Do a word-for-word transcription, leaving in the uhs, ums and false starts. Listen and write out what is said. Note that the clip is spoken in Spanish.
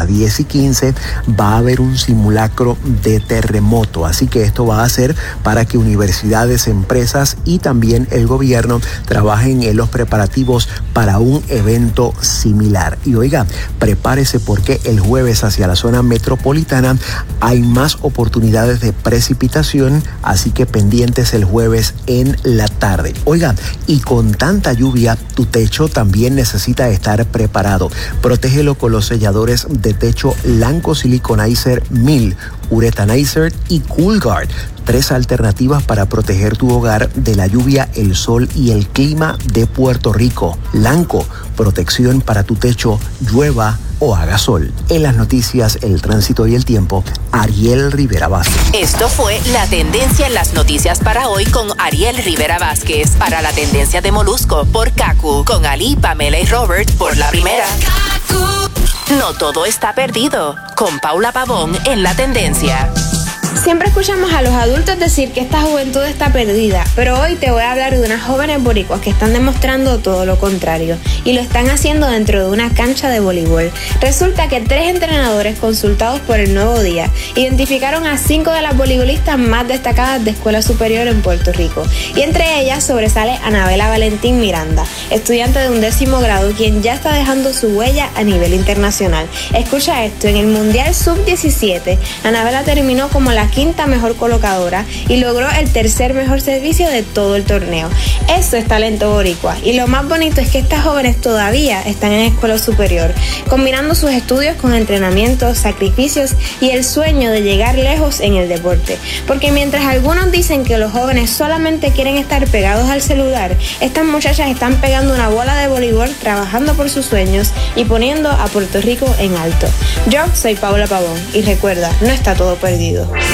las diez y quince va a haber un simulacro de terremoto. Así que esto va a ser para que universidades, empresas y también el gobierno trabajen en los preparativos para un evento similar. Y oiga, prepárese porque el jueves hacia la zona metropolitana hay más oportunidades de precipitación, así que pendientes el jueves en la tarde. Oiga, y con tanta lluvia, tu techo también necesita estar preparado. Protégelo con los selladores de techo Lanco Siliconizer mil, Uretanizer y Coolguard. Tres alternativas para proteger tu hogar de la lluvia, el sol y el clima de Puerto Rico. Lanco, protección para tu techo, llueva o haga sol. En las noticias, el tránsito y el tiempo, Ariel Rivera Vázquez. Esto fue La Tendencia en las noticias para hoy con Ariel Rivera Vázquez. Para La Tendencia de Molusco por Kaku, con Ali, Pamela y Robert por La Primera. No todo está perdido, con Paula Pavón en La Tendencia. Siempre escuchamos a los adultos decir que esta juventud está perdida, pero hoy te voy a hablar de unas jóvenes boricuas que están demostrando todo lo contrario, y lo están haciendo dentro de una cancha de voleibol. Resulta que tres entrenadores consultados por El Nuevo Día identificaron a cinco de las voleibolistas más destacadas de escuela superior en Puerto Rico, y entre ellas sobresale Anabela Valentín Miranda, estudiante de undécimo grado, quien ya está dejando su huella a nivel internacional. Escucha esto, en el Mundial sub diecisiete, Anabela terminó como la quinta mejor colocadora y logró el tercer mejor servicio de todo el torneo. Eso es talento boricua, y lo más bonito es que estas jóvenes todavía están en escuela superior, combinando sus estudios con entrenamientos, sacrificios y el sueño de llegar lejos en el deporte. Porque mientras algunos dicen que los jóvenes solamente quieren estar pegados al celular, estas muchachas están pegando una bola de voleibol, trabajando por sus sueños y poniendo a Puerto Rico en alto. Yo soy Paula Pavón y recuerda, no está todo perdido.